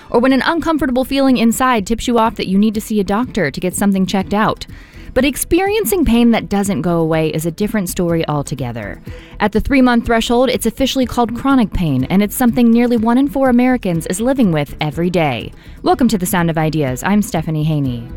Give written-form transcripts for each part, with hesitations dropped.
or when an uncomfortable feeling inside tips you off that you need to see a doctor to get something checked out. But experiencing pain that doesn't go away is a different story altogether. At the 3-month threshold, it's officially called chronic pain, and it's something nearly 1 in 4 Americans is living with every day. Welcome to The Sound of Ideas. I'm Stephanie Haney.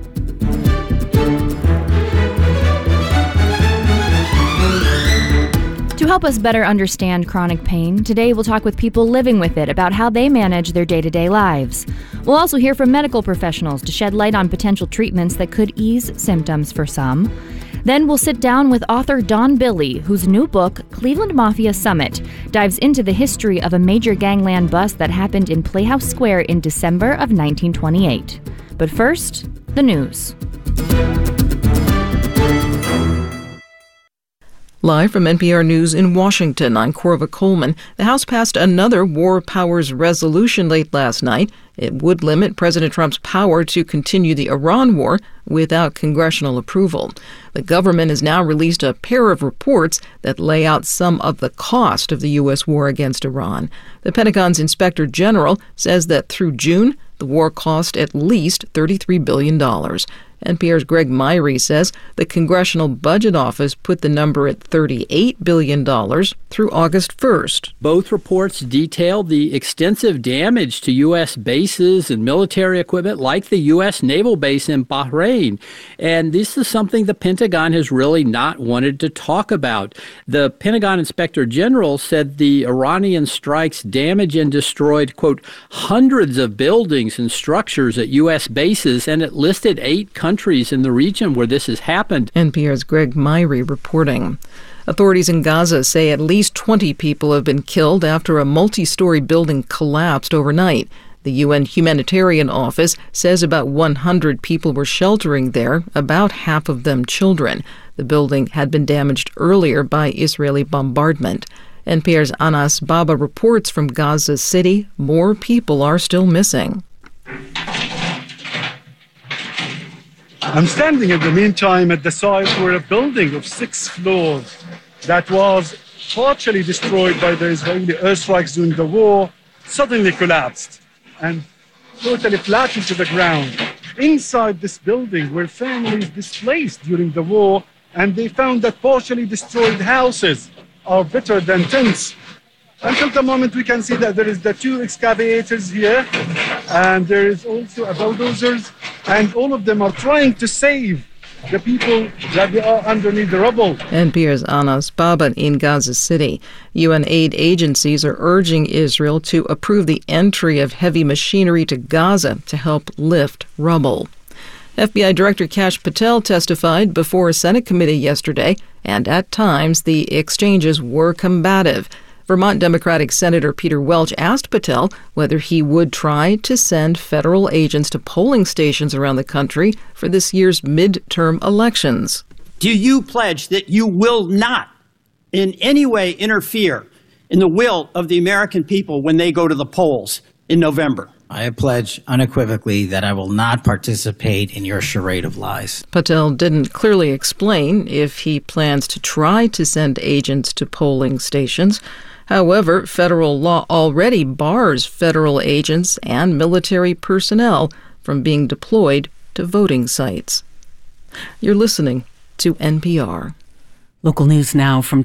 To help us better understand chronic pain, today we'll talk with people living with it about how they manage their day-to-day lives. We'll also hear from medical professionals to shed light on potential treatments that could ease symptoms for some. Then we'll sit down with author Don Billy, whose new book, Cleveland Mafia Summit, dives into the history of a major gangland bust that happened in Playhouse Square in December of 1928. But first, the news. Live from NPR News in Washington, I'm Corva Coleman. The House passed another War Powers resolution late last night. It would limit President Trump's power to continue the Iran war without congressional approval. The government has now released a pair of reports that lay out some of the cost of the U.S. war against Iran. The Pentagon's Inspector General says that through June, the war cost at least $33 billion. NPR's Greg Myrie says the Congressional Budget Office put the number at $38 billion through August 1st. Both reports detailed the extensive damage to U.S. bases and military equipment like the U.S. naval base in Bahrain. And this is something the Pentagon has really not wanted to talk about. The Pentagon Inspector General said the Iranian strikes damaged and destroyed, quote, hundreds of buildings and structures at U.S. bases, and it listed 8 countries in the region where this has happened. NPR's Greg Myrie reporting. Authorities in Gaza say at least 20 people have been killed after a multi-story building collapsed overnight. The UN Humanitarian Office says about 100 people were sheltering there, about half of them children. The building had been damaged earlier by Israeli bombardment. NPR's Anas Baba reports from Gaza City. More people are still missing. I'm standing in the meantime at the site where a building of 6 floors that was partially destroyed by the Israeli airstrikes during the war suddenly collapsed and totally flattened to the ground. Inside this building were families displaced during the war, and they found that partially destroyed houses are better than tents. Until the moment we can see that there is the 2 excavators here, and there is also a bulldozers, and all of them are trying to save the people that are underneath the rubble. NPR's Anas Baba in Gaza City. UN aid agencies are urging Israel to approve the entry of heavy machinery to Gaza to help lift rubble. FBI Director Kash Patel testified before a Senate committee yesterday, and at times the exchanges were combative. Vermont Democratic Senator Peter Welch asked Patel whether he would try to send federal agents to polling stations around the country for this year's midterm elections. Do you pledge that you will not in any way interfere in the will of the American people when they go to the polls in November? I pledge unequivocally that I will not participate in your charade of lies. Patel didn't clearly explain if he plans to try to send agents to polling stations. However, federal law already bars federal agents and military personnel from being deployed to voting sites. You're listening to NPR. Local news now from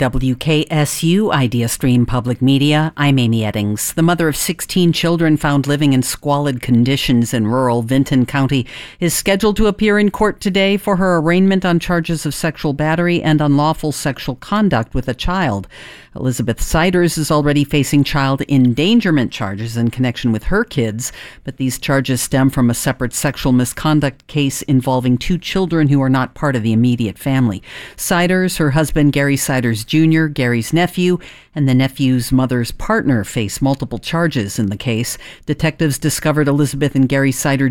WKSU, Idea Stream Public Media. I'm Amy Eddings. The mother of 16 children found living in squalid conditions in rural Vinton County is scheduled to appear in court today for her arraignment on charges of sexual battery and unlawful sexual conduct with a child. Elizabeth Siders is already facing child endangerment charges in connection with her kids, but these charges stem from a separate sexual misconduct case involving 2 children who are not part of the immediate family. Siders, her husband Gary Siders Jr., Gary's nephew, and the nephew's mother's partner face multiple charges in the case. Detectives discovered Elizabeth and Gary Siders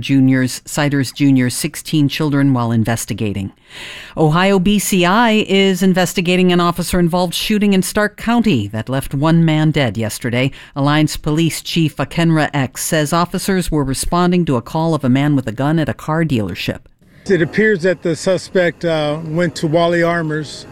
Jr.'s 16 children while investigating. Ohio BCI is investigating an officer-involved shooting in Stark County that left 1 man dead yesterday. Alliance Police Chief Akenra X says officers were responding to a call of a man with a gun at a car dealership. It appears that the suspect went to Wally Armour's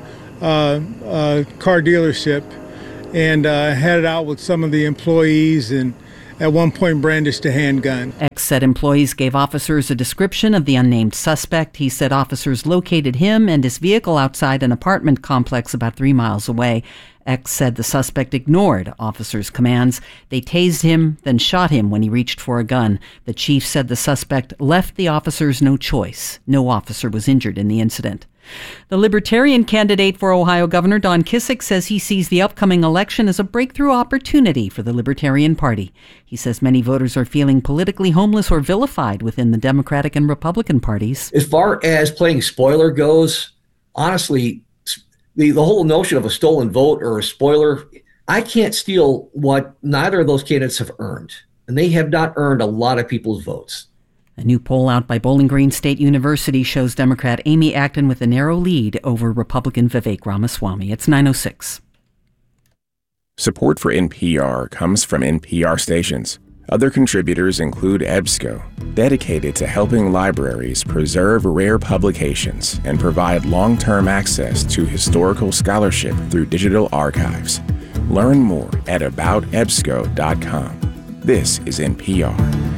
car dealership and headed out with some of the employees and at one point brandished a handgun. X said employees gave officers a description of the unnamed suspect. He said officers located him and his vehicle outside an apartment complex about 3 miles away. X said the suspect ignored officers' commands. They tased him, then shot him when he reached for a gun. The chief said the suspect left the officers no choice. No officer was injured in the incident. The Libertarian candidate for Ohio Governor, Don Kissick, says he sees the upcoming election as a breakthrough opportunity for the Libertarian Party. He says many voters are feeling politically homeless or vilified within the Democratic and Republican parties. As far as playing spoiler goes, honestly, the whole notion of a stolen vote or a spoiler, I can't steal what neither of those candidates have earned. And they have not earned a lot of people's votes. A new poll out by Bowling Green State University shows Democrat Amy Acton with a narrow lead over Republican Vivek Ramaswamy. It's 9:06. Support for NPR comes from NPR stations. Other contributors include EBSCO, dedicated to helping libraries preserve rare publications and provide long-term access to historical scholarship through digital archives. Learn more at aboutebsco.com. This is NPR.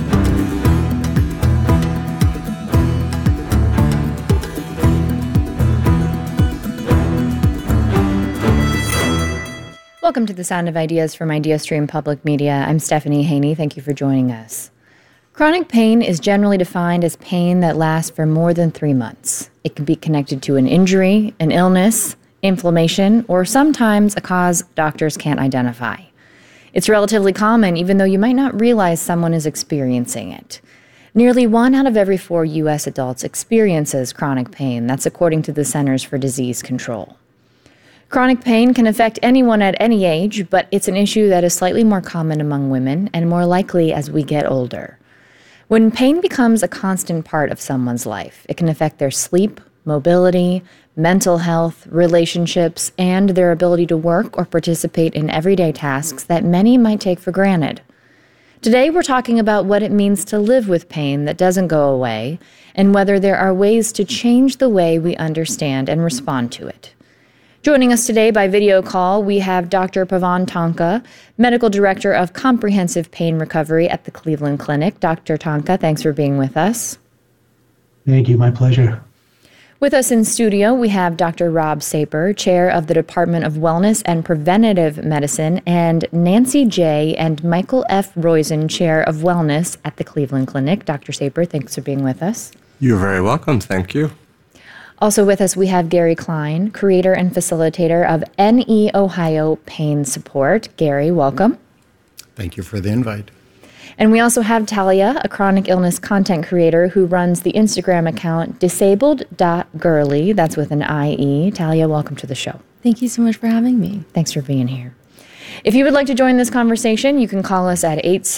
Welcome to the Sound of Ideas from IdeaStream Public Media. I'm Stephanie Haney. Thank you for joining us. Chronic pain is generally defined as pain that lasts for more than 3 months. It can be connected to an injury, an illness, inflammation, or sometimes a cause doctors can't identify. It's relatively common, even though you might not realize someone is experiencing it. Nearly 1 out of every 4 U.S. adults experiences chronic pain. That's according to the Centers for Disease Control. Chronic pain can affect anyone at any age, but it's an issue that is slightly more common among women and more likely as we get older. When pain becomes a constant part of someone's life, it can affect their sleep, mobility, mental health, relationships, and their ability to work or participate in everyday tasks that many might take for granted. Today, we're talking about what it means to live with pain that doesn't go away, and whether there are ways to change the way we understand and respond to it. Joining us today by video call, we have Dr. Pavan Tonka, Medical Director of Comprehensive Pain Recovery at the Cleveland Clinic. Dr. Tonka, thanks for being with us. Thank you. My pleasure. With us in studio, we have Dr. Rob Saper, Chair of the Department of Wellness and Preventative Medicine, and Nancy J. and Michael F. Roizen, Chair of Wellness at the Cleveland Clinic. Dr. Saper, thanks for being with us. You're very welcome. Thank you. Also with us, we have Gary Klein, creator and facilitator of NE Ohio Pain Support. Gary, welcome. Thank you for the invite. And we also have Talia, a chronic illness content creator who runs the Instagram account disabled.girly. That's with an IE. Talia, welcome to the show. Thank you so much for having me. Thanks for being here. If you would like to join this conversation, you can call us at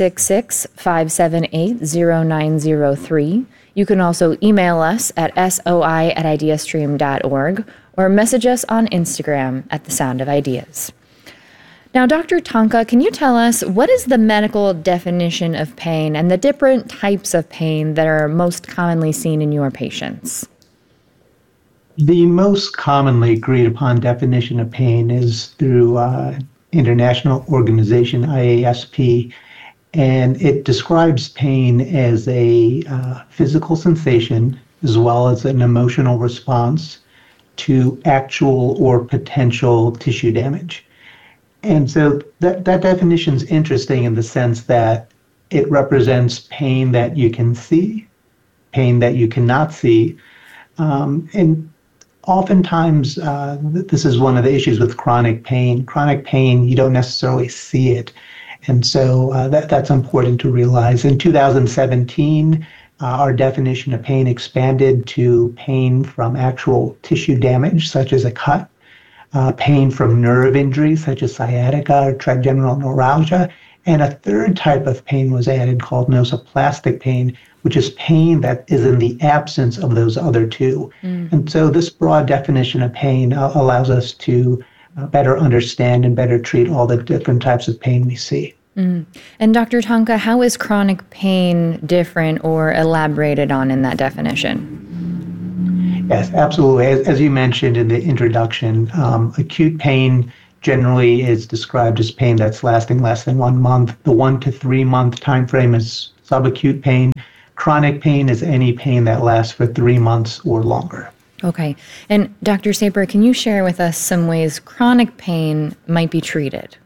866-578-0903. You can also email us at soi@ideastream.org or message us on Instagram at The Sound of Ideas. Now, Dr. Tonka, can you tell us what is the medical definition of pain and the different types of pain that are most commonly seen in your patients? The most commonly agreed upon definition of pain is through International Organization, IASP, and it describes pain as a physical sensation as well as an emotional response to actual or potential tissue damage. And so that definition is interesting in the sense that it represents pain that you can see, pain that you cannot see, and oftentimes this is one of the issues with chronic pain. Chronic pain, you don't necessarily see it. And so that's important to realize. In 2017, our definition of pain expanded to pain from actual tissue damage, such as a cut, pain from nerve injury, such as sciatica or trigeminal neuralgia, and a third type of pain was added called nosoplastic pain, which is pain that is in the absence of those other two. And so this broad definition of pain allows us to better understand and better treat all the different types of pain we see. And Dr. Tonka, how is chronic pain different or elaborated on in that definition? Yes, absolutely. As you mentioned in the introduction, acute pain generally is described as pain that's lasting less than 1 month. The 1 to 3 month time frame is subacute pain. Chronic pain is any pain that lasts for 3 months or longer. Okay. And Dr. Saper, can you share with us some ways chronic pain might be treated?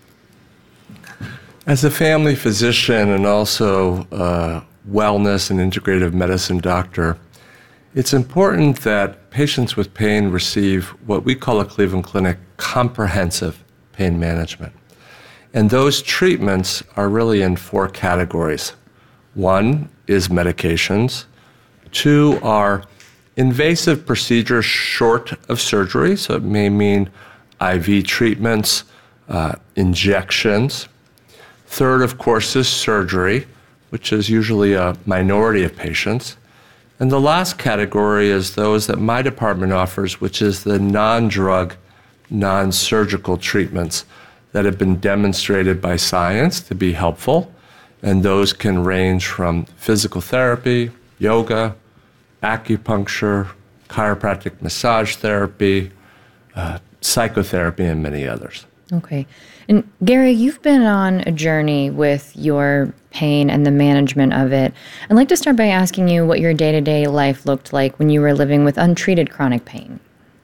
As a family physician and also a wellness and integrative medicine doctor, it's important that patients with pain receive what we call at Cleveland Clinic comprehensive pain management. And those treatments are really in 4 categories. 1 is medications. 2 are invasive procedures short of surgery, so it may mean IV treatments, injections. 3rd, of course, is surgery, which is usually a minority of patients. And the last category is those that my department offers, which is the non-drug, non-surgical treatments that have been demonstrated by science to be helpful. And those can range from physical therapy, yoga, acupuncture, chiropractic massage therapy, psychotherapy, and many others. Okay. And Gary, you've been on a journey with your pain and the management of it. I'd like to start by asking you what your day-to-day life looked like when you were living with untreated chronic pain.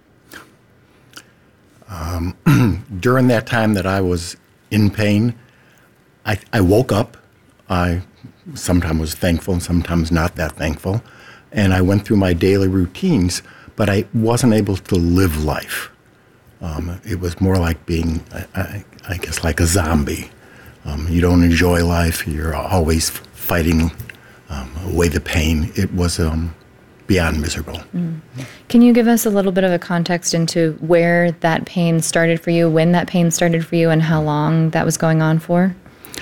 During that time that I was in pain, I woke up. I sometimes was thankful and sometimes not that thankful. And I went through my daily routines, but I wasn't able to live life. It was more like being, I guess, like a zombie. You don't enjoy life. You're always fighting away the pain. It was beyond miserable. Can you give us a little bit of a context into where that pain started for you, when that pain started for you, and how long that was going on for?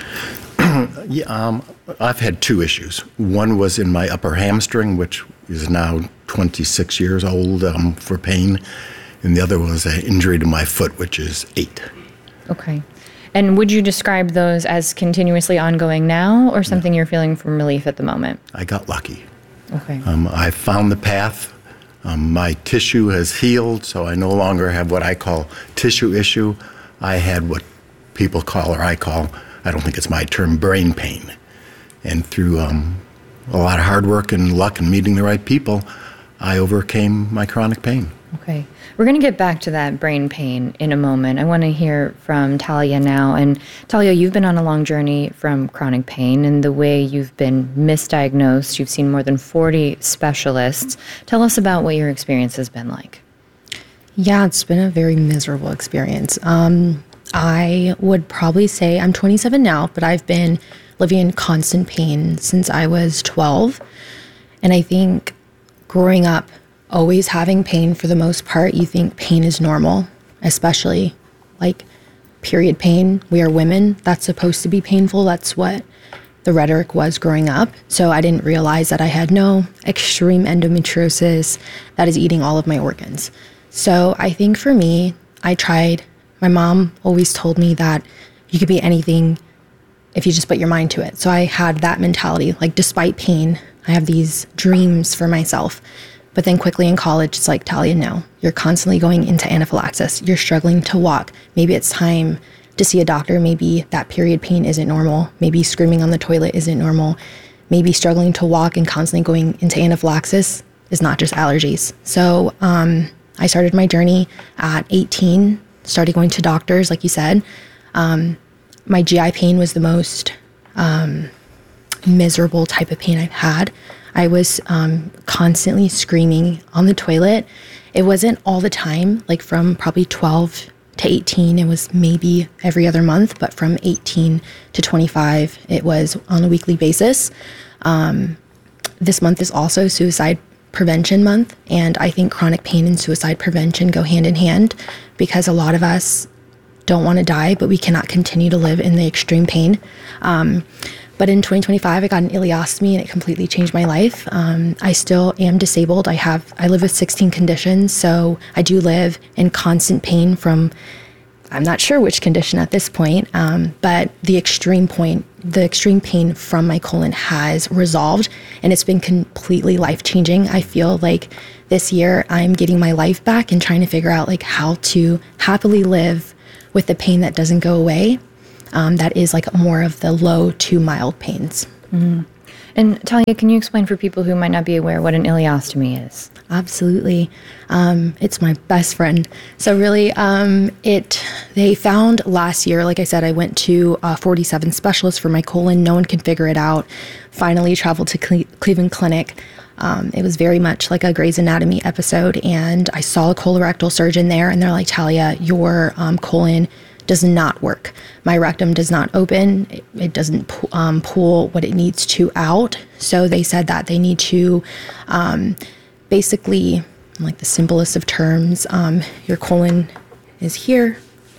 Yeah, I've had 2 issues. One was in my upper hamstring, which is now 26 years old for pain. And the other was an injury to my foot, which is 8. Okay. And would you describe those as continuously ongoing now or something you're feeling from relief at the moment? I got lucky. Okay. I found the path. My tissue has healed, so I no longer have what I call tissue issue. I had what people call, or I call, I don't think it's my term, brain pain. And through a lot of hard work and luck and meeting the right people, I overcame my chronic pain. Okay. We're going to get back to that brain pain in a moment. I want to hear from Talia now. And Talia, you've been on a long journey from chronic pain and the way you've been misdiagnosed. You've seen more than 40 specialists. Tell us about what your experience has been like. Yeah, it's been a very miserable experience. I would probably say I'm 27 now, but I've been living in constant pain since I was 12. And I think growing up, always having pain for the most part, you think pain is normal, especially like period pain. We are women. That's supposed to be painful. That's what the rhetoric was growing up. So I didn't realize that I had no extreme endometriosis that is eating all of my organs. So I think for me, I tried. My mom always told me that you could be anything if you just put your mind to it. So I had that mentality, like despite pain, I have these dreams for myself. But then quickly in college, it's like, Talia, no, you're constantly going into anaphylaxis. You're struggling to walk. Maybe it's time to see a doctor. Maybe that period pain isn't normal. Maybe screaming on the toilet isn't normal. Maybe struggling to walk and constantly going into anaphylaxis is not just allergies. So I started my journey at 18, started going to doctors, like you said. My GI pain was the most miserable type of pain I've had. I was constantly screaming on the toilet. It wasn't all the time, like from probably 12 to 18, it was maybe every other month, but from 18 to 25, it was on a weekly basis. This month is also Suicide Prevention Month, and I think chronic pain and suicide prevention go hand in hand because a lot of us don't want to die, but we cannot continue to live in the extreme pain. But in 2025, I got an ileostomy and it completely changed my life. I still am disabled. I live with 16 conditions, so I do live in constant pain from, I'm not sure which condition at this point, but the extreme pain from my colon has resolved and it's been completely life-changing. I feel like this year I'm getting my life back and trying to figure out like how to happily live with the pain that doesn't go away. That is like more of the low to mild pains. Mm-hmm. And Talia, can you explain for people who might not be aware what an ileostomy is? Absolutely. It's my best friend. So really, they found last year, like I said, I went to 47 specialists for my colon. No one can figure it out. Finally traveled to Cleveland Clinic. It was very much like a Grey's Anatomy episode. And I saw a colorectal surgeon there, and they're like, Talia, your colon does not work. My rectum does not open. It doesn't pull what it needs to out. So they said that they need to basically, like the simplest of terms, your colon is here.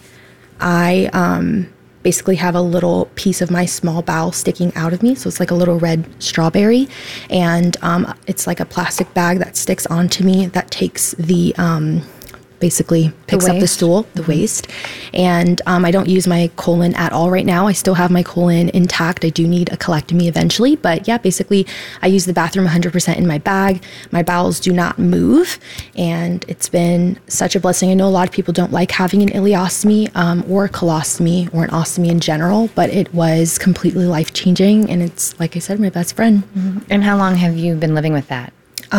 I basically have a little piece of my small bowel sticking out of me. So it's like a little red strawberry. And it's like a plastic bag that sticks onto me that takes the basically picks up the stool, the waste. And I don't use my colon at all right now. I still have my colon intact. I do need a colectomy eventually. But yeah, basically I use the bathroom 100% in my bag. My bowels do not move. And it's been such a blessing. I know a lot of people don't like having an ileostomy or a colostomy or an ostomy in general, but it was completely life-changing. And it's, like I said, my best friend. Mm-hmm. And how long have you been living with that?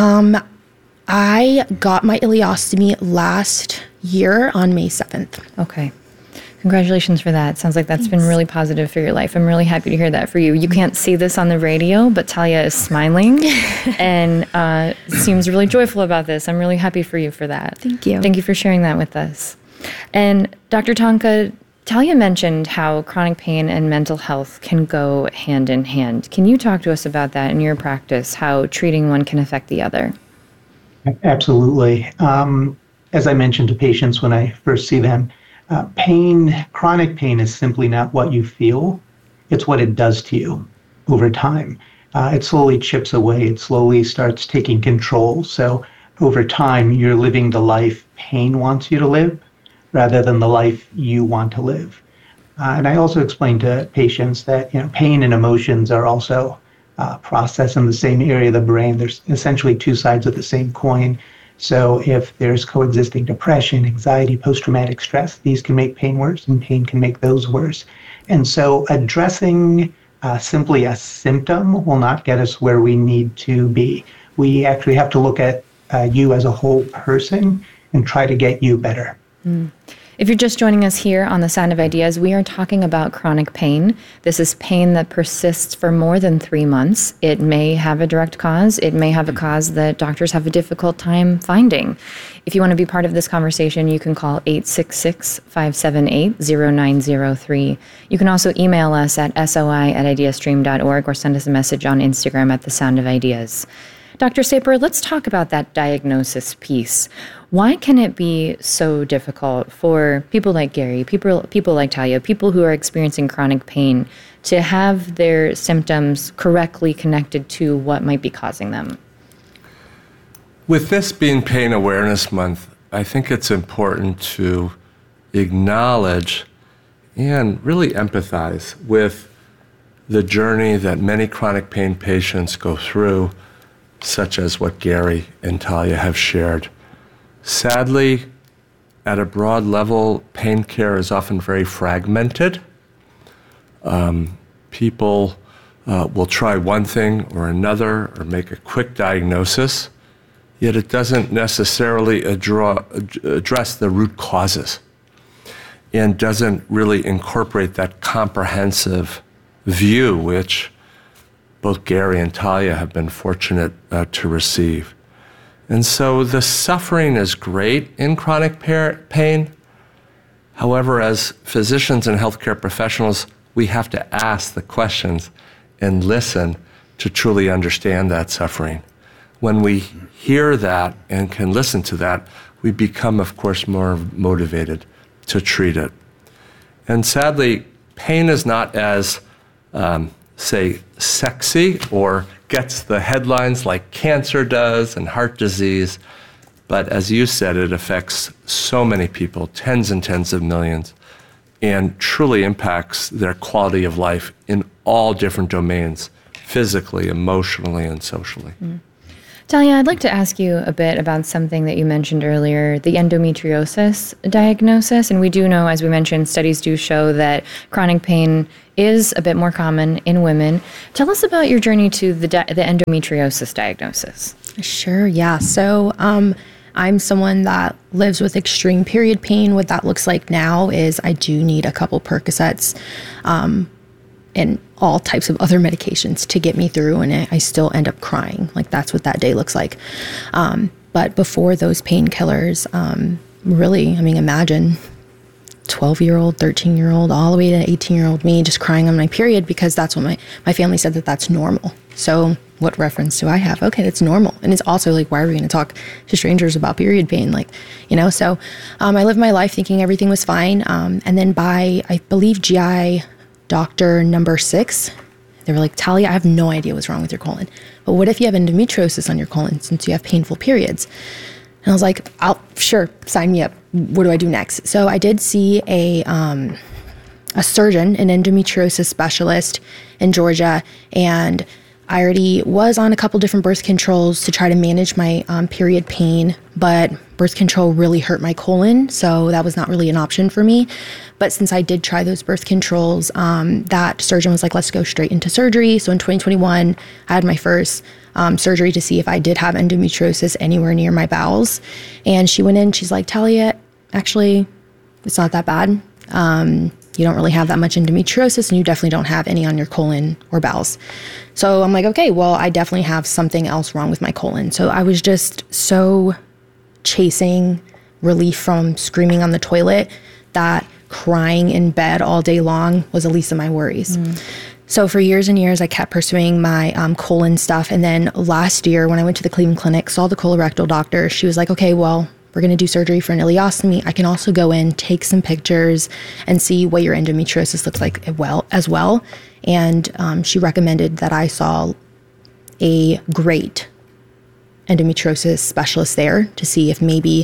I got my ileostomy last year on May 7th. Okay. Congratulations for that. Sounds like that's been really positive for your life. I'm really happy to hear that for you. You can't see this on the radio, but Talia is smiling and seems really joyful about this. I'm really happy for you for that. Thank you. Thank you for sharing that with us. And Dr. Tonka, Talia mentioned how chronic pain and mental health can go hand in hand. Can you talk to us about that in your practice, how treating one can affect the other? Absolutely. As I mentioned to patients when I first see them, chronic pain is simply not what you feel. It's what it does to you over time. It slowly chips away. It slowly starts taking control. So over time, you're living the life pain wants you to live rather than the life you want to live. And I also explain to patients that pain and emotions are also processed in the same area of the brain. There's essentially two sides of the same coin. So if there's coexisting depression, anxiety, post-traumatic stress, these can make pain worse and pain can make those worse. And so addressing simply a symptom will not get us where we need to be. We actually have to look at you as a whole person and try to get you better. Mm. If you're just joining us here on The Sound of Ideas, we are talking about chronic pain. This is pain that persists for more than 3 months. It may have a direct cause. It may have a cause that doctors have a difficult time finding. If you want to be part of this conversation, you can call 866-578-0903. You can also email us at soi@ideastream.org or send us a message on Instagram at The Sound of Ideas. Dr. Saper, let's talk about that diagnosis piece. Why can it be so difficult for people like Gary, people like Talia, people who are experiencing chronic pain to have their symptoms correctly connected to what might be causing them? With this being Pain Awareness Month, I think it's important to acknowledge and really empathize with the journey that many chronic pain patients go through, such as what Gary and Talia have shared. Sadly, at a broad level, pain care is often very fragmented. People will try one thing or another or make a quick diagnosis, yet it doesn't necessarily address the root causes and doesn't really incorporate that comprehensive view, which both Gary and Talia have been fortunate to receive. And so the suffering is great in chronic pain. However, as physicians and healthcare professionals, we have to ask the questions and listen to truly understand that suffering. When we hear that and can listen to that, we become, of course, more motivated to treat it. And sadly, pain is not as say, sexy or gets the headlines like cancer does and heart disease. But as you said, it affects so many people, tens and tens of millions, and truly impacts their quality of life in all different domains, physically, emotionally, and socially. Mm. Talia, I'd like to ask you a bit about something that you mentioned earlier, the endometriosis diagnosis. And we do know, as we mentioned, studies do show that chronic pain is a bit more common in women. Tell us about your journey to the endometriosis diagnosis. Sure, yeah. So I'm someone that lives with extreme period pain. What that looks like now is I do need a couple Percocets and all types of other medications to get me through, and I still end up crying. Like, that's what that day looks like. But before those painkillers, really, I mean, imagine 12-year-old, 13-year-old, all the way to 18-year-old me just crying on my period, because that's what my family said that's normal. So what reference do I have? Okay, that's normal. And it's also like, why are we going to talk to strangers about period pain? Like, so I lived my life thinking everything was fine. And then by, I believe, GI doctor number 6, they were like, Talia, I have no idea what's wrong with your colon, but what if you have endometriosis on your colon since you have painful periods? And I was like, sure, sign me up. What do I do next? So I did see a surgeon, an endometriosis specialist in Georgia, and I already was on a couple different birth controls to try to manage my period pain, but birth control really hurt my colon, so that was not really an option for me. But since I did try those birth controls, that surgeon was like, let's go straight into surgery. So in 2021, I had my first surgery to see if I did have endometriosis anywhere near my bowels. And she went in, she's like, Talia, actually, it's not that bad. You don't really have that much endometriosis, and you definitely don't have any on your colon or bowels. So I'm like, okay, well, I definitely have something else wrong with my colon. So I was just so chasing relief from screaming on the toilet that crying in bed all day long was the least of my worries. So for years and years, I kept pursuing my colon stuff. And then last year, when I went to the Cleveland Clinic, saw the colorectal doctor, she was like, okay, well, we're going to do surgery for an ileostomy. I can also go in, take some pictures, and see what your endometriosis looks like as well. And she recommended that I saw a great endometriosis specialist there to see if maybe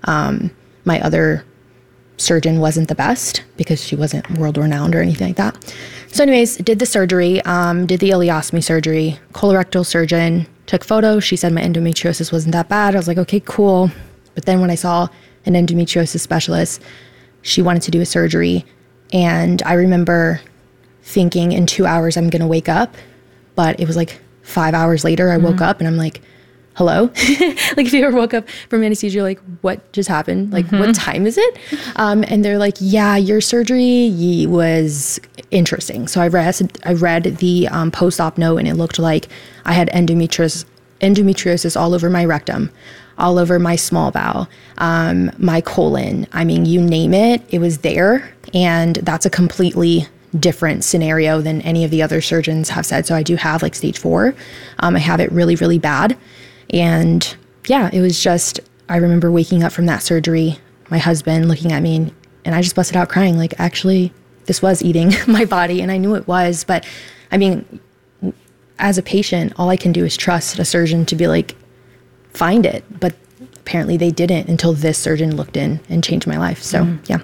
my other surgeon wasn't the best, because she wasn't world renowned or anything like that. So anyways, did the surgery, did the ileostomy surgery, colorectal surgeon, took photos. She said my endometriosis wasn't that bad. I was like, okay, cool. But then when I saw an endometriosis specialist, she wanted to do a surgery. And I remember thinking in 2 hours, I'm going to wake up. But it was like 5 hours later, I woke up and I'm like, hello? Like, if you ever woke up from anesthesia, you're like, what just happened? Like, what time is it? And they're like, yeah, your surgery was interesting. So I read the post-op note, and it looked like I had endometriosis all over my rectum, all over my small bowel, my colon. I mean, you name it, it was there. And that's a completely different scenario than any of the other surgeons have said. So I do have like stage 4. I have it really, really bad. And yeah, it was just, I remember waking up from that surgery, my husband looking at me, and I just busted out crying. Like, actually, this was eating my body, and I knew it was. But I mean, as a patient, all I can do is trust a surgeon to be like, find it. But apparently they didn't until this surgeon looked in and changed my life. So yeah.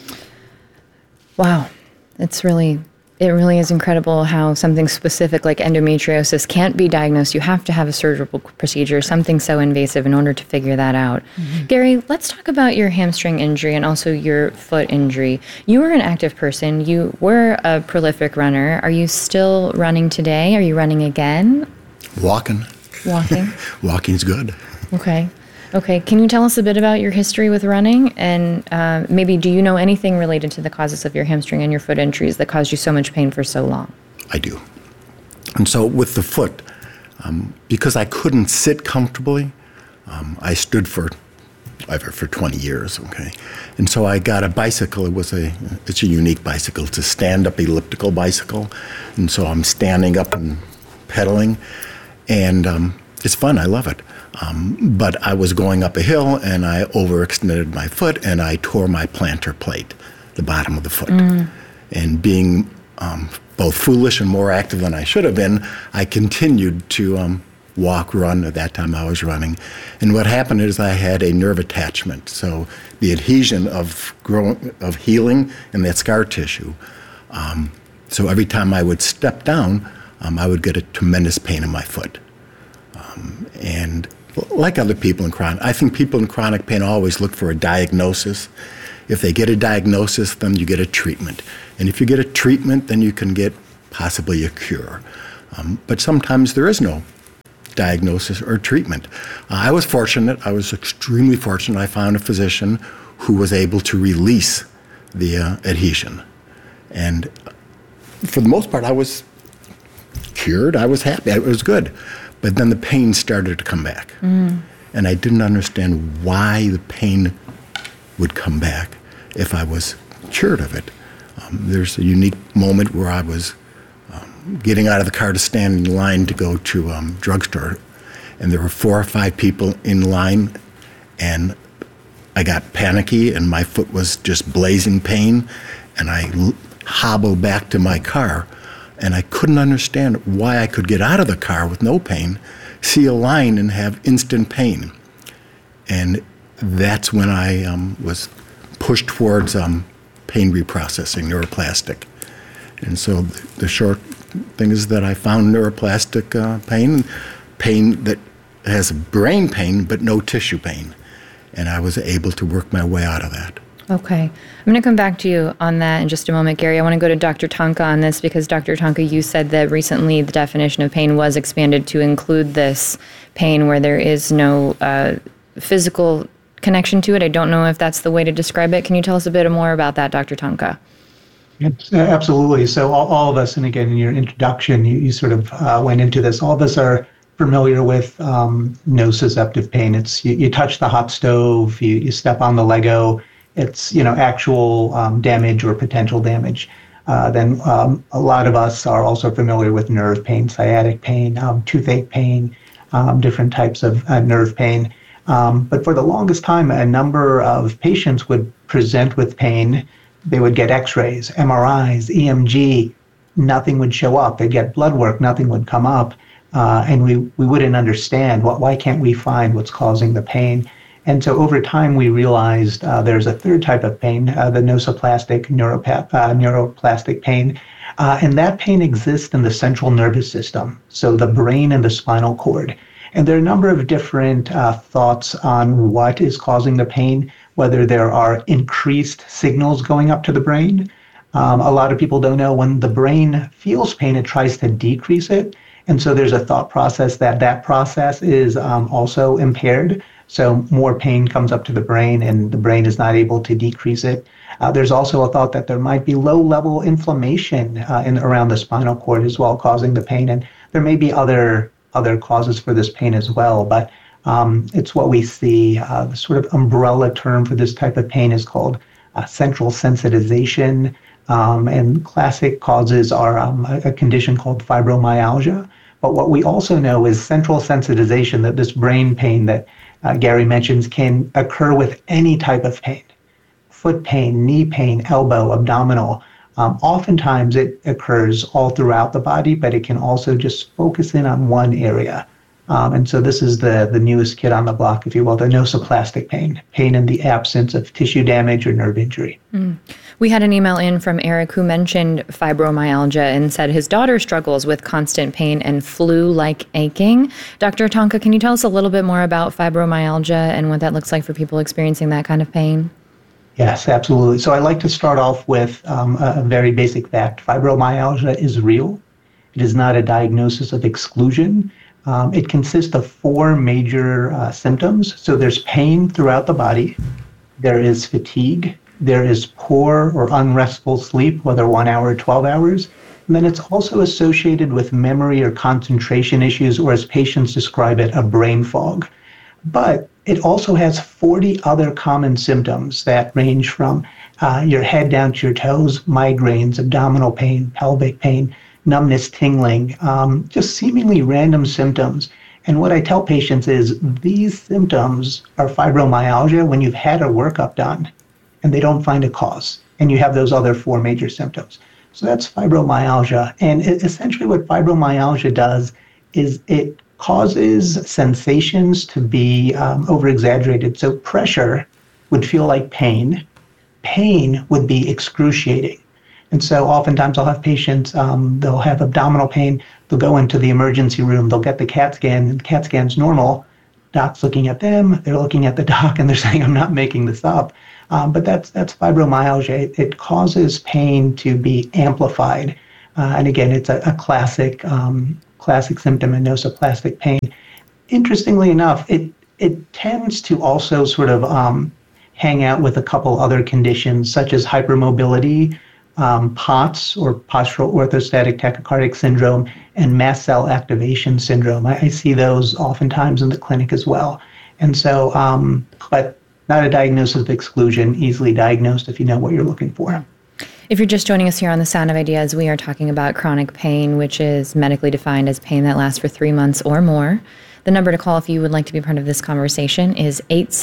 Wow. It really is incredible how something specific like endometriosis can't be diagnosed. You have to have a surgical procedure, something so invasive, in order to figure that out. Gary, let's talk about your hamstring injury and also your foot injury. You were an active person. You were a prolific runner. Are you still running today? Are you running again? Walking. Walking's good. Okay. Can you tell us a bit about your history with running? And maybe do you know anything related to the causes of your hamstring and your foot injuries that caused you so much pain for so long? I do. And so with the foot, because I couldn't sit comfortably, I stood for 20 years, okay? And so I got a bicycle. It's a unique bicycle. It's a stand-up elliptical bicycle. And so I'm standing up and pedaling. And it's fun. I love it. But I was going up a hill, and I overextended my foot, and I tore my plantar plate, the bottom of the foot. And being both foolish and more active than I should have been, I continued to run. At that time I was running. And what happened is I had a nerve attachment. So the adhesion of healing in that scar tissue. So every time I would step down, I would get a tremendous pain in my foot. And like other people in chronic, I think people in chronic pain always look for a diagnosis. If they get a diagnosis, then you get a treatment. And if you get a treatment, then you can get possibly a cure. But sometimes there is no diagnosis or treatment. I was fortunate. I was extremely fortunate. I found a physician who was able to release the adhesion. And for the most part, I was cured. I was happy. It was good. But then the pain started to come back. And I didn't understand why the pain would come back if I was cured of it. There's a unique moment where I was getting out of the car to stand in line to go to a drugstore, and there were 4 or 5 people in line, and I got panicky, and my foot was just blazing pain, and I hobbled back to my car, and I couldn't understand why I could get out of the car with no pain, see a line, and have instant pain. And that's when I was pushed towards pain reprocessing, neuroplastic. And so the short thing is that I found neuroplastic pain that has brain pain but no tissue pain. And I was able to work my way out of that. Okay. I'm going to come back to you on that in just a moment, Gary. I want to go to Dr. Tonka on this because, Dr. Tonka, you said that recently the definition of pain was expanded to include this pain where there is no physical connection to it. I don't know if that's the way to describe it. Can you tell us a bit more about that, Dr. Tonka? Yes, absolutely. So all of us, and again, in your introduction, you sort of went into this. All of us are familiar with nociceptive pain. It's you touch the hot stove, you step on the Lego. It's actual damage or potential damage. Then a lot of us are also familiar with nerve pain, sciatic pain, toothache pain, different types of nerve pain. But for the longest time, a number of patients would present with pain. They would get x-rays, MRIs, EMG, nothing would show up. They'd get blood work, nothing would come up. And we wouldn't understand, why can't we find what's causing the pain? And so over time, we realized there's a third type of pain, the nociplastic neuroplastic pain. And that pain exists in the central nervous system, so the brain and the spinal cord. And there are a number of different thoughts on what is causing the pain, whether there are increased signals going up to the brain. A lot of people don't know when the brain feels pain, it tries to decrease it. And so there's a thought process that process is also impaired. So more pain comes up to the brain and the brain is not able to decrease it. There's also a thought that there might be low-level inflammation around the spinal cord as well, causing the pain. And there may be other causes for this pain as well, but it's what we see. The sort of umbrella term for this type of pain is called central sensitization. And classic causes are a condition called fibromyalgia. But what we also know is central sensitization, that this brain pain that Gary mentions can occur with any type of pain. Foot pain, knee pain, elbow, abdominal. Oftentimes it occurs all throughout the body, but it can also just focus in on one area. And so this is the newest kid on the block, if you will, the nociplastic pain in the absence of tissue damage or nerve injury. We had an email in from Eric who mentioned fibromyalgia and said his daughter struggles with constant pain and flu-like aching. Dr. Tonka, can you tell us a little bit more about fibromyalgia and what that looks like for people experiencing that kind of pain? Yes, absolutely. So I like to start off with a very basic fact. Fibromyalgia is real. It is not a diagnosis of exclusion. It consists of 4 major symptoms. So there's pain throughout the body. There is fatigue. There is poor or unrestful sleep, whether 1 hour or 12 hours. And then it's also associated with memory or concentration issues, or as patients describe it, a brain fog. But it also has 40 other common symptoms that range from your head down to your toes, migraines, abdominal pain, pelvic pain, numbness, tingling, just seemingly random symptoms. And what I tell patients is these symptoms are fibromyalgia when you've had a workup done and they don't find a cause, and you have those other 4 major symptoms. So that's fibromyalgia. And essentially what fibromyalgia does is it causes sensations to be over-exaggerated. So pressure would feel like pain. Pain would be excruciating. And so oftentimes I'll have patients, they'll have abdominal pain, they'll go into the emergency room, they'll get the CAT scan, and the CAT scan's normal. Doc's looking at them, they're looking at the doc, and they're saying, I'm not making this up. But that's fibromyalgia. It causes pain to be amplified. And again, it's a classic symptom of nosoplastic pain. Interestingly enough, it tends to also sort of hang out with a couple other conditions, such as hypermobility, POTS, or postural orthostatic tachycardic syndrome, and mast cell activation syndrome. I see those oftentimes in the clinic as well. And so, but not a diagnosis of exclusion, easily diagnosed if you know what you're looking for. If you're just joining us here on The Sound of Ideas, we are talking about chronic pain, which is medically defined as pain that lasts for 3 months or more. The number to call if you would like to be part of this conversation is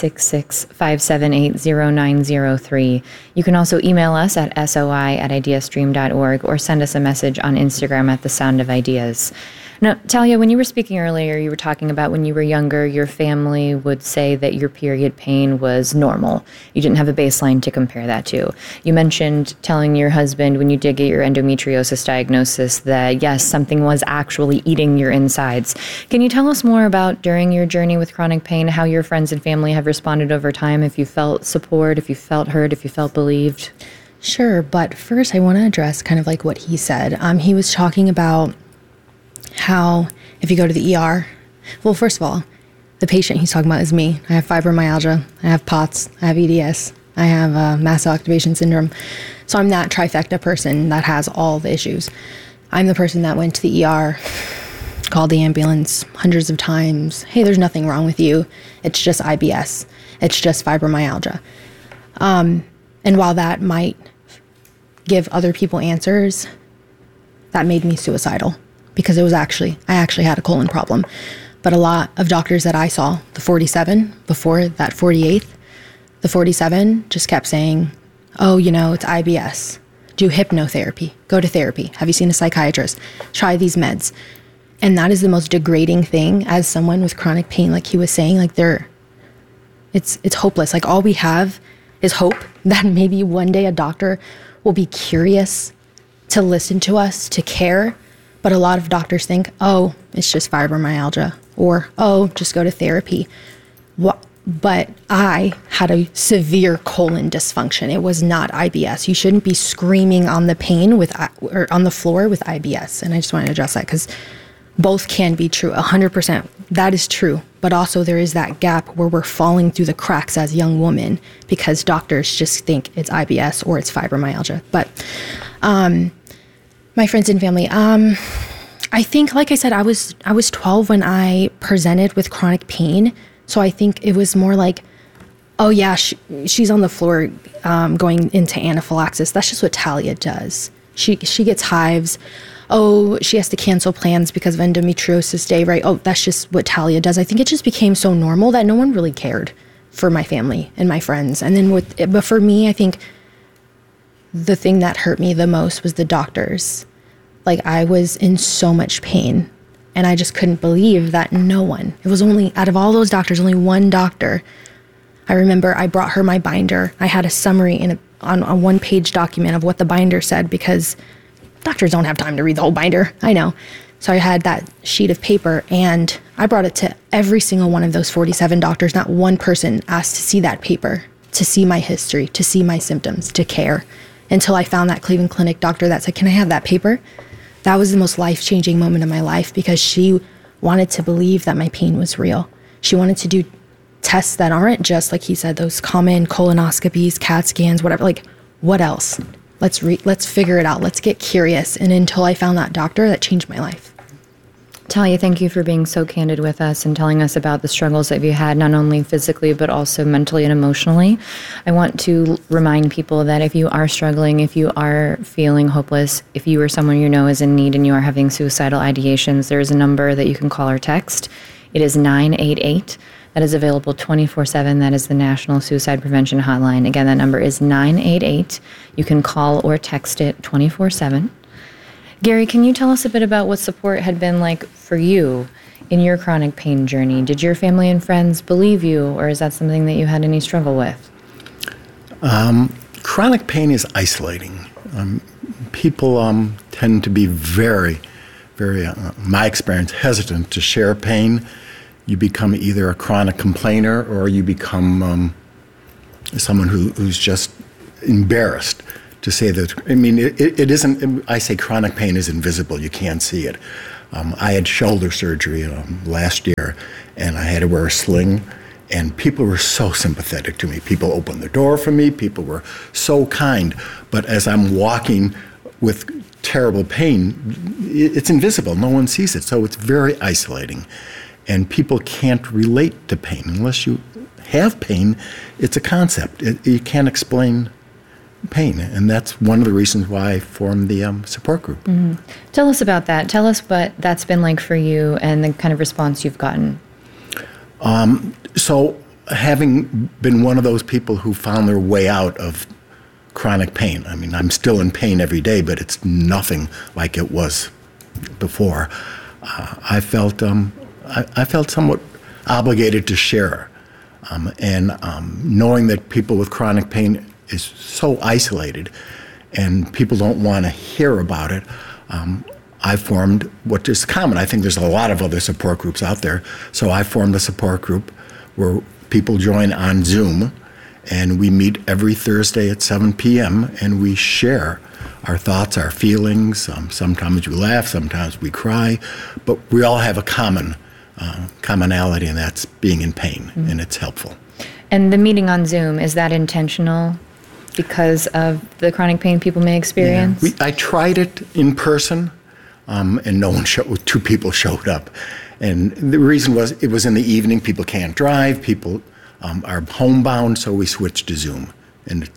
866-578-0903. You can also email us at soi@ideastream.org or send us a message on Instagram at The Sound of Ideas. Now, Talia, when you were speaking earlier, you were talking about when you were younger, your family would say that your period pain was normal. You didn't have a baseline to compare that to. You mentioned telling your husband when you did get your endometriosis diagnosis that, yes, something was actually eating your insides. Can you tell us more about, during your journey with chronic pain, how your friends and family have responded over time, if you felt support, if you felt heard, if you felt believed? Sure, but first I want to address kind of like what he said. He was talking about how if you go to the ER, well, first of all, the patient he's talking about is me. I have fibromyalgia, I have POTS, I have EDS, I have mast cell activation syndrome. So I'm that trifecta person that has all the issues. I'm the person that went to the ER, called the ambulance hundreds of times. Hey, there's nothing wrong with you. It's just IBS. It's just fibromyalgia. And while that might give other people answers, that made me suicidal. Because I actually had a colon problem. But a lot of doctors that I saw, the 47, before that 48th, the 47 just kept saying, oh, it's IBS. Do hypnotherapy. Go to therapy. Have you seen a psychiatrist? Try these meds. And that is the most degrading thing as someone with chronic pain, like he was saying, like it's hopeless. Like all we have is hope that maybe one day a doctor will be curious to listen to us, to care. But a lot of doctors think, oh, it's just fibromyalgia, or, oh, just go to therapy. But I had a severe colon dysfunction. It was not IBS. You shouldn't be screaming on the pain or on the floor with IBS. And I just want to address that because both can be true, 100%. That is true. But also there is that gap where we're falling through the cracks as young women because doctors just think it's IBS or it's fibromyalgia. But my friends and family, I think, like I said, I was 12 when I presented with chronic pain. So I think it was more like, oh yeah, she's on the floor going into anaphylaxis. That's just what Talia does. She gets hives. Oh, she has to cancel plans because of endometriosis day, right? Oh, that's just what Talia does. I think it just became so normal that no one really cared for my family and my friends. And then but for me, I think the thing that hurt me the most was the doctors. Like I was in so much pain and I just couldn't believe that no one, it was only, out of all those doctors, only one doctor. I remember I brought her my binder. I had a summary on a 1-page document of what the binder said because doctors don't have time to read the whole binder. I know. So I had that sheet of paper and I brought it to every single one of those 47 doctors. Not one person asked to see that paper, to see my history, to see my symptoms, to care. Until I found that Cleveland Clinic doctor that said, can I have that paper? That was the most life-changing moment of my life because she wanted to believe that my pain was real. She wanted to do tests that aren't just, like he said, those common colonoscopies, CAT scans, whatever. Like, what else? Let's figure it out. Let's get curious. And until I found that doctor, that changed my life. Talia, thank you for being so candid with us and telling us about the struggles that you had, not only physically, but also mentally and emotionally. I want to remind people that if you are struggling, if you are feeling hopeless, if you or someone you know is in need and you are having suicidal ideations, there is a number that you can call or text. It is 988. That is available 24/7. That is the National Suicide Prevention Hotline. Again, that number is 988. You can call or text it 24/7. Gary, can you tell us a bit about what support had been like for you in your chronic pain journey? Did your family and friends believe you, or is that something that you had any struggle with? Chronic pain is isolating. people tend to be very, very, my experience, hesitant to share pain. You become either a chronic complainer or you become someone who's just embarrassed to say that. I mean, it isn't, I say chronic pain is invisible. You can't see it. I had shoulder surgery last year, and I had to wear a sling, and people were so sympathetic to me. People opened the door for me. People were so kind. But as I'm walking with terrible pain, it's invisible. No one sees it. So it's very isolating. And people can't relate to pain. Unless you have pain, it's a concept. You can't explain pain. And that's one of the reasons why I formed the support group. Mm-hmm. Tell us about that. Tell us what that's been like for you and the kind of response you've gotten. So having been one of those people who found their way out of chronic pain, I mean, I'm still in pain every day, but it's nothing like it was before. I felt somewhat obligated to share. Knowing that people with chronic pain is so isolated and people don't want to hear about it, I formed what is common. I think there's a lot of other support groups out there. So I formed a support group where people join on Zoom, and we meet every Thursday at 7 p.m. and we share our thoughts, our feelings. Sometimes we laugh, sometimes we cry, but we all have a commonality, and that's being in pain, and it's helpful. And the meeting on Zoom, is that intentional because of the chronic pain people may experience? Yeah. I tried it in person, and two people showed up. And the reason was it was in the evening, people can't drive, people are homebound, so we switched to Zoom, and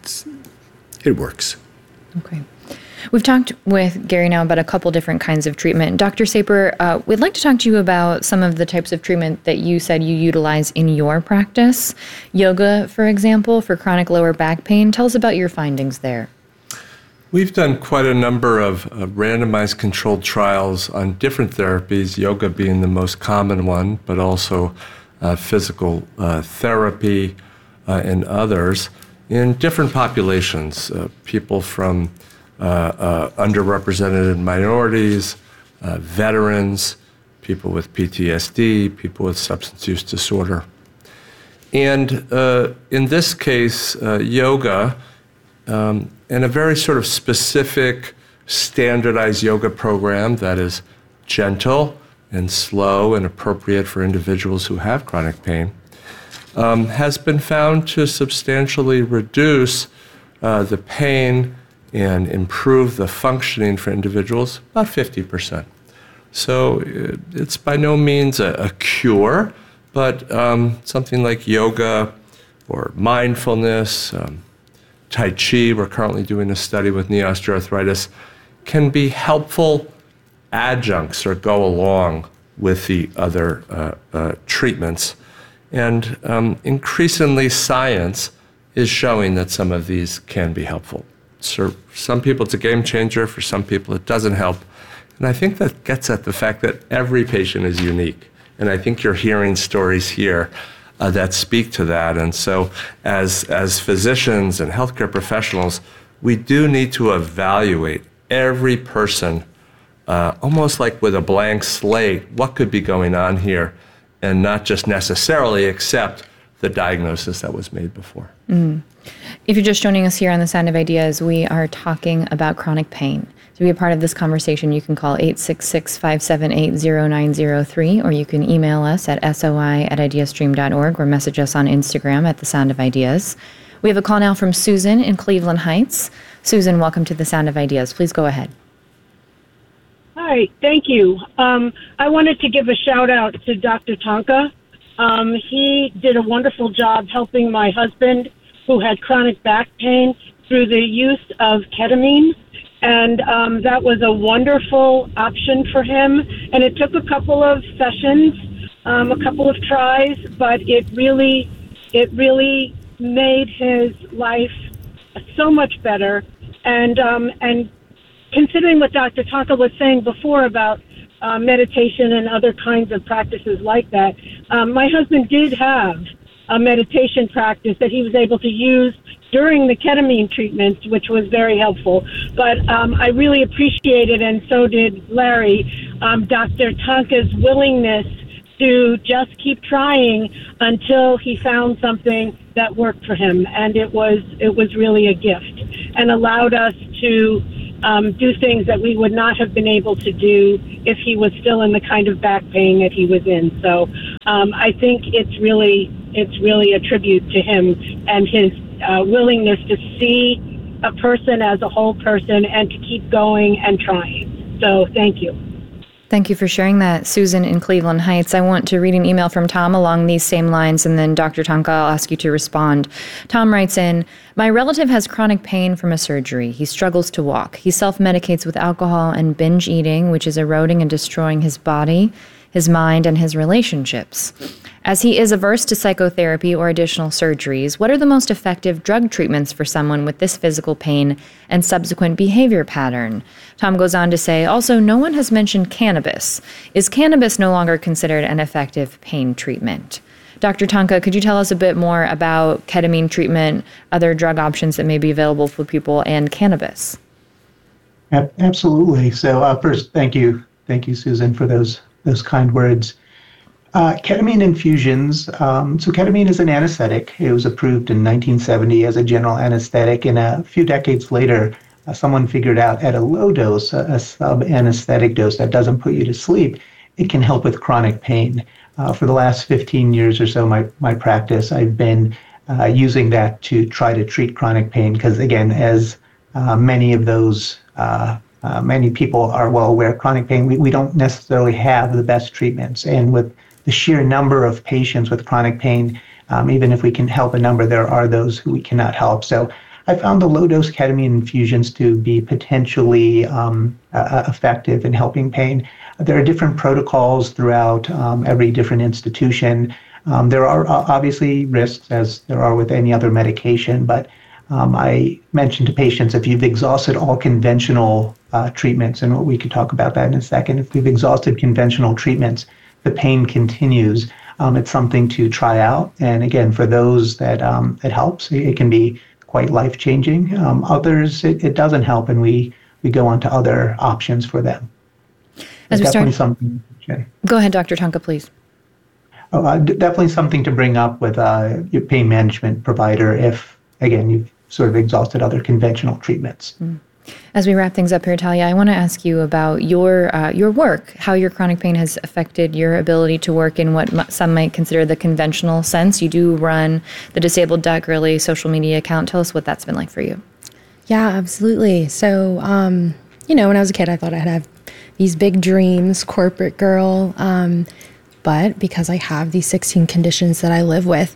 it works. Okay. We've talked with Gary now about a couple different kinds of treatment. Dr. Saper, we'd like to talk to you about some of the types of treatment that you said you utilize in your practice. Yoga, for example, for chronic lower back pain. Tell us about your findings there. We've done quite a number of randomized controlled trials on different therapies, yoga being the most common one, but also physical therapy and others in different populations, people from underrepresented minorities, veterans, people with PTSD, people with substance use disorder. And in this case, yoga, and a very sort of specific standardized yoga program that is gentle and slow and appropriate for individuals who have chronic pain, has been found to substantially reduce the pain and improve the functioning for individuals about 50%. So it's by no means a cure, but something like yoga or mindfulness, Tai Chi, we're currently doing a study with knee osteoarthritis, can be helpful adjuncts or go along with the other treatments. And increasingly science is showing that some of these can be helpful. For some people it's a game changer, for some people it doesn't help. And I think that gets at the fact that every patient is unique. And I think you're hearing stories here that speak to that. And so as physicians and healthcare professionals, we do need to evaluate every person almost like with a blank slate, what could be going on here, and not just necessarily accept the diagnosis that was made before. Mm. If you're just joining us here on The Sound of Ideas, we are talking about chronic pain. To be a part of this conversation, you can call 866-578-0903, or you can email us at soi@ideastream.org or message us on Instagram at The Sound of Ideas. We have a call now from Susan in Cleveland Heights. Susan, welcome to The Sound of Ideas. Please go ahead. Hi, thank you. I wanted to give a shout out to Dr. Tonka. He did a wonderful job helping my husband who had chronic back pain through the use of ketamine. And that was a wonderful option for him. And it took a couple of sessions, a couple of tries, but it really made his life so much better. And considering what Dr. Tonka was saying before about meditation and other kinds of practices like that, my husband did have a meditation practice that he was able to use during the ketamine treatments, which was very helpful. But I really appreciated, and so did Larry, Dr. Tonka's willingness to just keep trying until he found something that worked for him. And it was really a gift, and allowed us to do things that we would not have been able to do if he was still in the kind of back pain that he was in. So I think it's really a tribute to him and his willingness to see a person as a whole person and to keep going and trying. So thank you. Thank you for sharing that, Susan in Cleveland Heights. I want to read an email from Tom along these same lines, and then Dr. Tonka, I'll ask you to respond. Tom writes in, my relative has chronic pain from a surgery. He struggles to walk. He self-medicates with alcohol and binge eating, which is eroding and destroying his body, his mind, and his relationships. As he is averse to psychotherapy or additional surgeries, what are the most effective drug treatments for someone with this physical pain and subsequent behavior pattern? Tom goes on to say, also, no one has mentioned cannabis. Is cannabis no longer considered an effective pain treatment? Dr. Tonka, could you tell us a bit more about ketamine treatment, other drug options that may be available for people, and cannabis? Absolutely. So first, thank you, Susan, for those kind words. Ketamine infusions. So ketamine is an anesthetic. It was approved in 1970 as a general anesthetic, and a few decades later, someone figured out at a low dose, a sub-anesthetic dose that doesn't put you to sleep, it can help with chronic pain. For the last 15 years or so, my practice, I've been using that to try to treat chronic pain because, again, as many of those many people are well aware, chronic pain, we don't necessarily have the best treatments. And with the sheer number of patients with chronic pain, even if we can help a number, there are those who we cannot help. So I found the low-dose ketamine infusions to be potentially effective in helping pain. There are different protocols throughout every different institution. There are obviously risks, as there are with any other medication, but I mentioned to patients, if you've exhausted all conventional treatments, and we could talk about that in a second, if we've exhausted conventional treatments, the pain continues. It's something to try out. And again, for those that it helps, it can be quite life-changing. Others, it doesn't help, and we go on to other options for them. As we definitely start, something. Go ahead, Dr. Tonka, please. Definitely something to bring up with your pain management provider if, again, you've sort of exhausted other conventional treatments. As we wrap things up here, Talia, I want to ask you about your work, how your chronic pain has affected your ability to work in what some might consider the conventional sense. You do run the Disabled Duck Gurley social media account. Tell us what that's been like for you. Yeah, absolutely. So, when I was a kid, I thought I'd have these big dreams, corporate girl. But because I have these 16 conditions that I live with,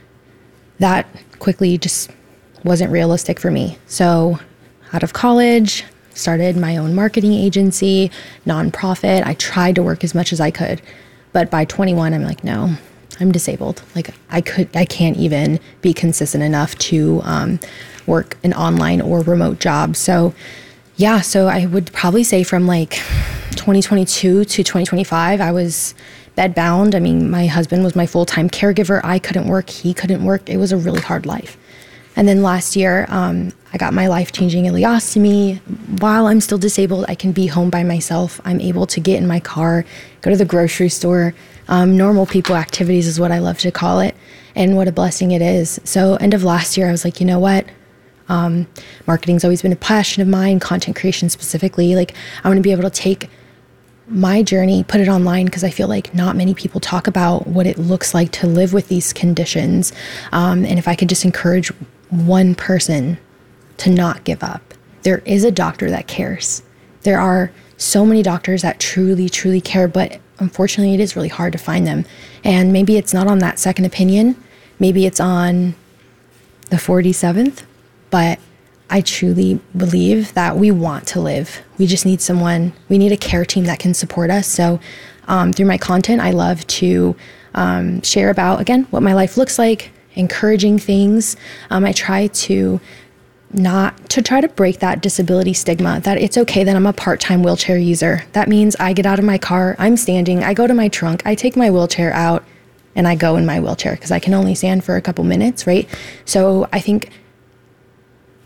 that quickly just wasn't realistic for me. So out of college, started my own marketing agency, nonprofit. I tried to work as much as I could. But by 21, I'm like, no, I'm disabled. Like I can't even be consistent enough to work an online or remote job. So yeah, so I would probably say from like 2022 to 2025, I was bedbound. I mean, my husband was my full-time caregiver. I couldn't work. He couldn't work. It was a really hard life. And then last year, I got my life-changing ileostomy. While I'm still disabled, I can be home by myself. I'm able to get in my car, go to the grocery store. Normal people activities is what I love to call it. And what a blessing it is. So end of last year, I was like, you know what? Marketing's always been a passion of mine, content creation specifically. Like I want to be able to take my journey, put it online, because I feel like not many people talk about what it looks like to live with these conditions. And if I could just encourage one person to not give up. There is a doctor that cares. There are so many doctors that truly, truly care, but unfortunately it is really hard to find them. And maybe it's not on that second opinion. Maybe it's on the 47th, but I truly believe that we want to live. We just need someone, we need a care team that can support us. So through my content, I love to share about, again, what my life looks like, encouraging things. I try to try to break that disability stigma, that it's okay that I'm a part-time wheelchair user. That means I get out of my car, I'm standing, I go to my trunk, I take my wheelchair out, and I go in my wheelchair because I can only stand for a couple minutes, right? So I think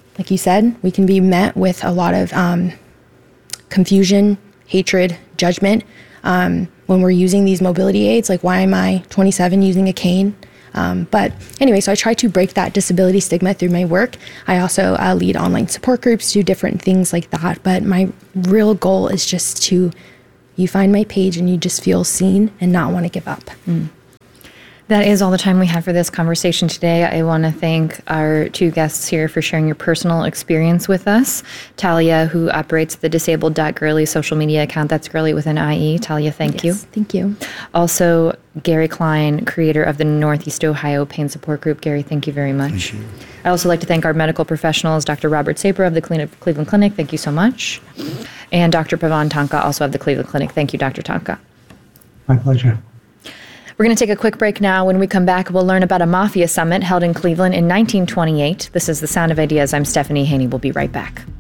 like you said, we can be met with a lot of confusion, hatred, judgment when we're using these mobility aids. Like, why am I 27 using a cane? But anyway, so I try to break that disability stigma through my work. I also lead online support groups, do different things like that. But my real goal is just to, you find my page and you just feel seen and not want to give up. That is all the time we have for this conversation today. I want to thank our two guests here for sharing your personal experience with us. Talia, who operates the disabled.girly social media account. That's Girly with an IE. Talia, thank you. Thank you. Also, Gary Klein, creator of the Northeast Ohio Pain Support Group. Gary, thank you very much. Thank you. I also like to thank our medical professionals, Dr. Robert Saper of the Cleveland Clinic. Thank you so much. And Dr. Pavan Tonka, also of the Cleveland Clinic. Thank you, Dr. Tonka. My pleasure. We're going to take a quick break now. When we come back, we'll learn about a mafia summit held in Cleveland in 1928. This is The Sound of Ideas. I'm Stephanie Haney. We'll be right back.